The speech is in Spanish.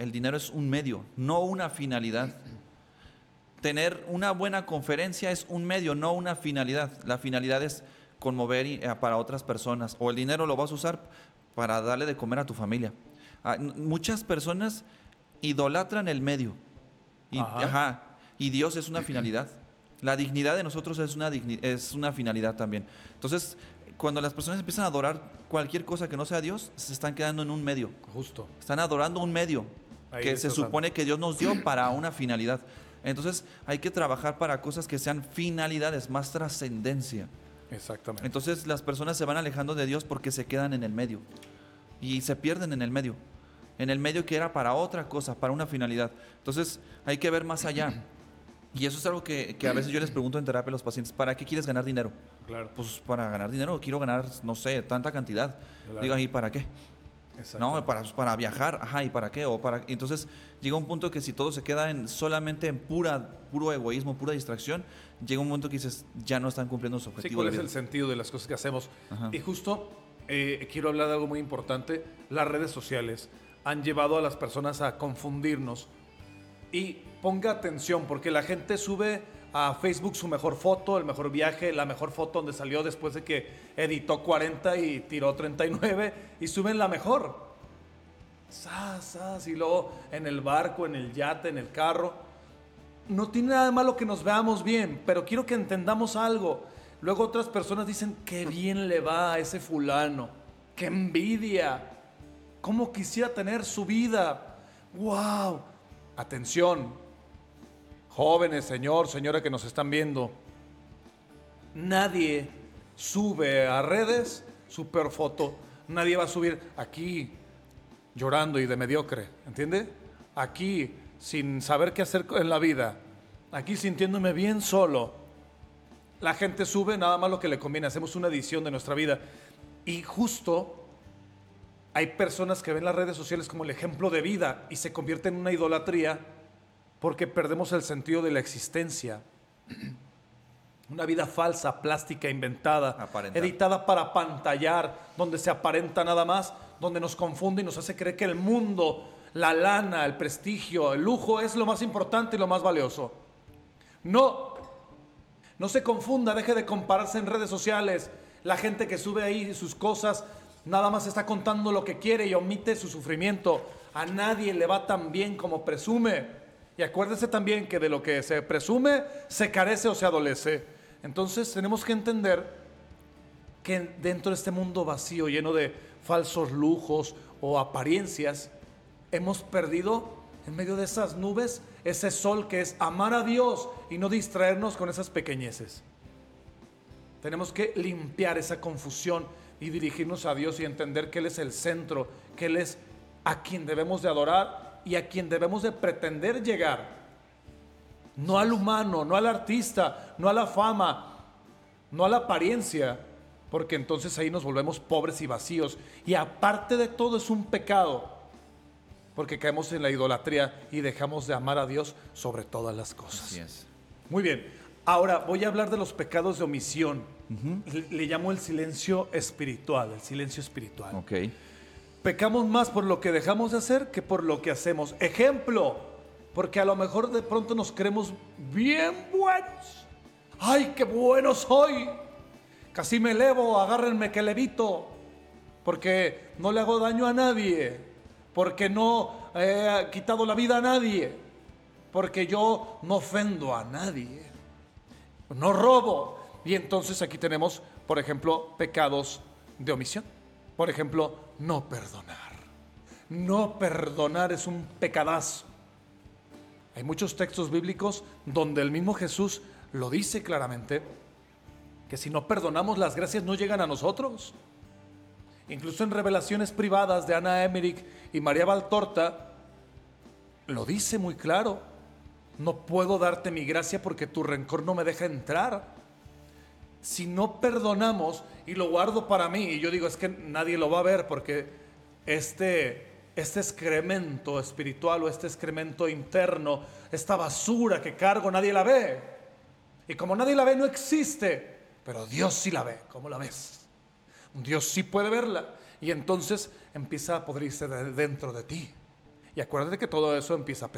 el dinero es un medio, no una finalidad. Tener una buena conferencia es un medio, no una finalidad. La finalidad es conmover para otras personas. O el dinero lo vas a usar para darle de comer a tu familia. Muchas personas idolatran el medio. Y Dios es una finalidad. La dignidad de nosotros es una finalidad también. Entonces, cuando las personas empiezan a adorar cualquier cosa que no sea Dios, se están quedando en un medio. Justo. Están adorando un medio que se supone que Dios nos dio para una finalidad. Entonces, hay que trabajar para cosas que sean finalidades, más trascendencia. Exactamente. Entonces, las personas se van alejando de Dios porque se quedan en el medio. Y se pierden en el medio. En el medio que era para otra cosa, para una finalidad. Entonces, hay que ver más allá. Y eso es algo que a veces yo les pregunto en terapia a los pacientes: ¿para qué quieres ganar dinero? Claro. Pues para ganar dinero, quiero ganar, no sé, tanta cantidad. Claro. Digo, ¿y para qué? No, para viajar, ¿y para qué? Entonces llega un punto que si todo se queda solamente en puro egoísmo, pura distracción, llega un momento que dices, ya no están cumpliendo su objetivo. Sí, ¿cuál es el sentido de las cosas que hacemos? Ajá. Y justo quiero hablar de algo muy importante. Las redes sociales han llevado a las personas a confundirnos. Y ponga atención, porque la gente sube a Facebook su mejor foto, el mejor viaje, la mejor foto donde salió después de que editó 40 y tiró 39, y suben la mejor. Y luego en el barco, en el yate, en el carro. No tiene nada de malo que nos veamos bien, pero quiero que entendamos algo. Luego otras personas dicen, qué bien le va a ese fulano, qué envidia, cómo quisiera tener su vida. ¡Wow! Atención, jóvenes, señora que nos están viendo. Nadie sube a redes su peor foto. Nadie va a subir aquí llorando y de mediocre, ¿entiende? Aquí sin saber qué hacer en la vida. Aquí sintiéndome bien solo. La gente sube nada más lo que le conviene. Hacemos una edición de nuestra vida. Y justo hay personas que ven las redes sociales como el ejemplo de vida y se convierte en una idolatría porque perdemos el sentido de la existencia. Una vida falsa, plástica, inventada, Aparentar. editada para apantallar, donde se aparenta nada más, donde nos confunde y nos hace creer que el mundo, la lana, el prestigio, el lujo es lo más importante y lo más valioso. No se confunda, deje de compararse en redes sociales. La gente que sube ahí sus cosas nada más está contando lo que quiere y omite su sufrimiento. A nadie le va tan bien como presume. Y acuérdese también que de lo que se presume, se carece o se adolece. Entonces tenemos que entender que dentro de este mundo vacío, lleno de falsos lujos o apariencias, hemos perdido en medio de esas nubes ese sol que es amar a Dios y no distraernos con esas pequeñeces. Tenemos que limpiar esa confusión y dirigirnos a Dios y entender que Él es el centro, que Él es a quien debemos de adorar y a quien debemos de pretender llegar. No al humano, no al artista, no a la fama, no a la apariencia, porque entonces ahí nos volvemos pobres y vacíos. Y aparte de todo es un pecado, porque caemos en la idolatría y dejamos de amar a Dios sobre todas las cosas. Así es. Muy bien, ahora voy a hablar de los pecados de omisión. Le llamo el silencio espiritual, Ok. Pecamos más por lo que dejamos de hacer que por lo que hacemos. Ejemplo, porque a lo mejor de pronto nos creemos bien buenos. ¡Ay, qué bueno soy! Casi me elevo, agárrenme que levito. Porque no le hago daño a nadie. Porque no he quitado la vida a nadie. Porque yo no ofendo a nadie. No robo. Y entonces aquí tenemos, por ejemplo, pecados de omisión. Por ejemplo, no perdonar. No perdonar es un pecadazo. Hay muchos textos bíblicos donde el mismo Jesús lo dice claramente, que si no perdonamos, las gracias no llegan a nosotros. Incluso en revelaciones privadas de Ana Emmerich y María Valtorta, lo dice muy claro. No puedo darte mi gracia porque tu rencor no me deja entrar. Si no perdonamos y lo guardo para mí, y yo digo, es que nadie lo va a ver porque este excremento espiritual o este excremento interno, esta basura que cargo, nadie la ve. Y como nadie la ve, no existe. Pero Dios sí la ve. ¿Cómo la ves? Dios sí puede verla. Y entonces empieza a podrirse dentro de ti. Y acuérdate que todo eso empieza a